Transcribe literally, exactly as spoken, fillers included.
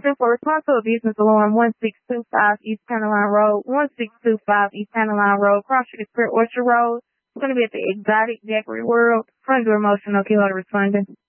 for response to a business alarm, one six two five East County Road, one six two five East County Road, cross street Spirit Orchard Road. It's going to be at the Exotic Daiquiri World. Front door motion, okay, hold responding.